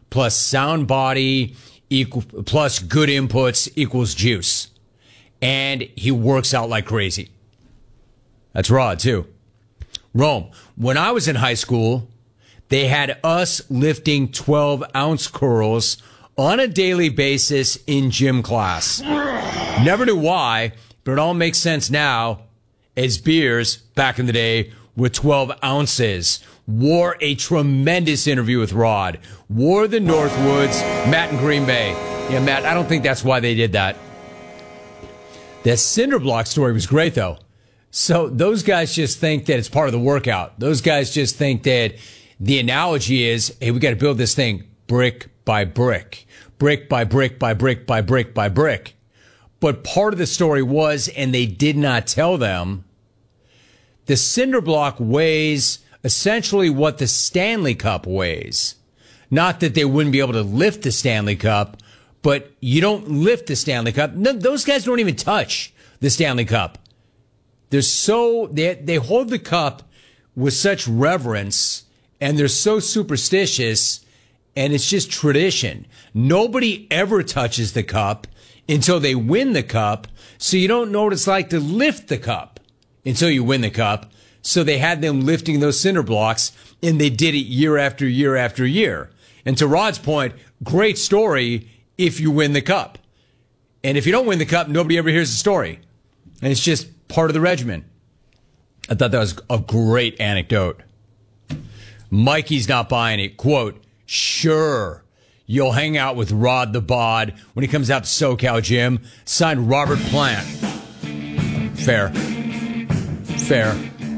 plus sound body plus good inputs equals juice. And he works out like crazy. That's Rod, too. Rome, when I was in high school, they had us lifting 12-ounce curls on a daily basis in gym class. Never knew why, but it all makes sense now, as beers back in the day were 12 ounces. Wore a tremendous interview with Rod. Wore the Northwoods, Matt in Green Bay. Yeah, Matt, I don't think that's why they did that. That cinder block story was great, though. So those guys just think that it's part of the workout. Those guys just think that the analogy is, hey, we got to build this thing brick by brick. Brick by brick by brick by brick by brick. But part of the story was, and they did not tell them, the cinder block weighs essentially what the Stanley Cup weighs. Not that they wouldn't be able to lift the Stanley Cup, but you don't lift the Stanley Cup. No, those guys don't even touch the Stanley Cup. They hold the cup with such reverence, and they're so superstitious, and it's just tradition. Nobody ever touches the cup until they win the cup, so you don't know what it's like to lift the cup until you win the cup. So they had them lifting those cinder blocks, and they did it year after year after year. And to Rod's point, great story if you win the cup. And if you don't win the cup, nobody ever hears the story. And it's just part of the regimen. I thought that was a great anecdote. Mikey's not buying it. Quote, sure, you'll hang out with Rod the Bod when he comes out to SoCal Gym. Signed, Robert Plant. Fair. Fair.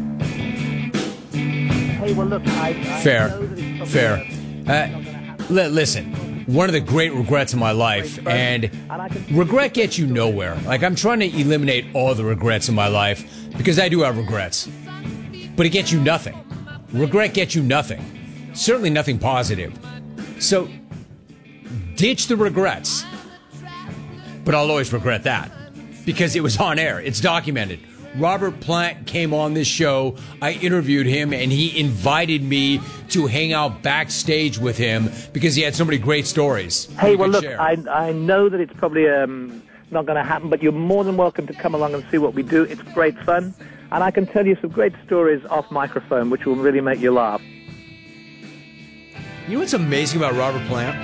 Hey, well, look, Fair. Listen, one of the great regrets of my life, and regret gets you nowhere. Like, I'm trying to eliminate all the regrets in my life because I do have regrets. But it gets you nothing. Regret gets you nothing. Certainly nothing positive. So, ditch the regrets. But I'll always regret that because it was on air. It's documented. Robert Plant came on this show. I interviewed him, and he invited me to hang out backstage with him because he had so many great stories. Hey, well, look, I know that it's probably not going to happen, but you're more than welcome to come along and see what we do. It's great fun, and I can tell you some great stories off microphone, which will really make you laugh. You know what's amazing about Robert Plant?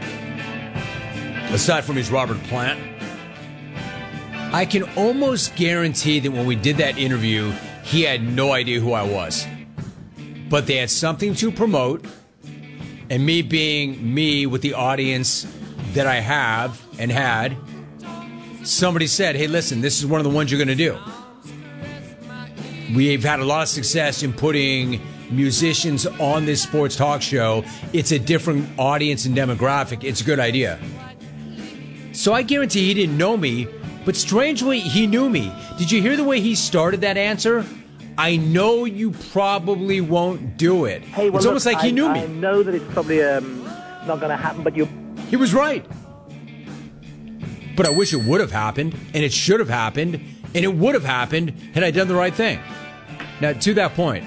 Aside from his Robert Plant, I can almost guarantee that when we did that interview, he had no idea who I was. But they had something to promote, and me being me with the audience that I have and had, somebody said, hey, listen, this is one of the ones you're going to do. We've had a lot of success in putting musicians on this sports talk show. It's a different audience and demographic. It's a good idea. So I guarantee he didn't know me, but strangely, he knew me. Did you hear the way he started that answer? I know you probably won't do it. Hey, well, it's almost like he knew me. I know that it's probably not going to happen, but He was right. But I wish it would have happened, and it should have happened, and it would have happened had I done the right thing. Now, to that point.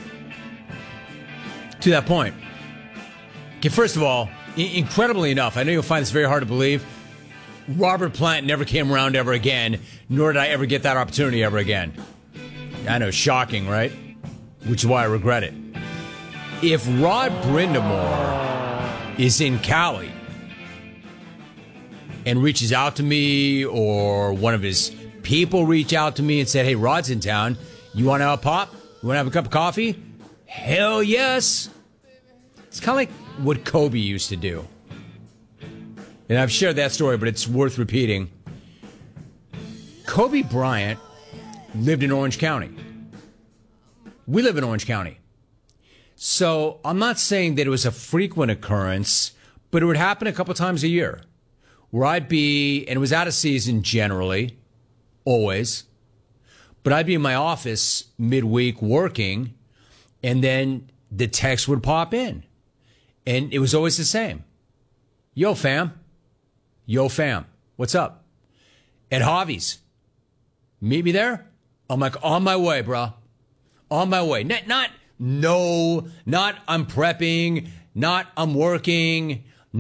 Okay, first of all, incredibly enough, I know you'll find this very hard to believe, Robert Plant never came around ever again, nor did I ever get that opportunity ever again. I know, shocking, right? Which is why I regret it. If Rod Brindamore is in Cali and reaches out to me, or one of his people reach out to me and said, hey, Rod's in town, you want to have a pop? You want to have a cup of coffee? Hell yes. It's kind of like what Kobe used to do. And I've shared that story, but it's worth repeating. Kobe Bryant lived in Orange County. We live in Orange County. So I'm not saying that it was a frequent occurrence, but it would happen a couple times a year where I'd be, and it was out of season generally, always, but I'd be in my office midweek working, and then the text would pop in. And it was always the same. Yo, fam. What's up? At Javi's. Meet me there? I'm like, on my way, bro. On my way. Not I'm prepping, not I'm working,